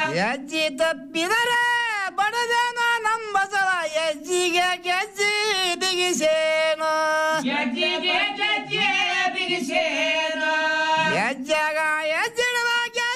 ಹೆಜ್ಜಿ ತಪ್ಪಿದರೆ ಬಡದೇನ ನಂಬಸವ ಹೆಜ್ಜಿಗೆ ಗೆಜ್ಜಿ ಬಿಗಿಸೇನು ಹೆಜ್ಜಿಗೆ ಗೆಜ್ಜೆ ಬಿಗಿಸೇನು ಹೆಜ್ಜೆಗ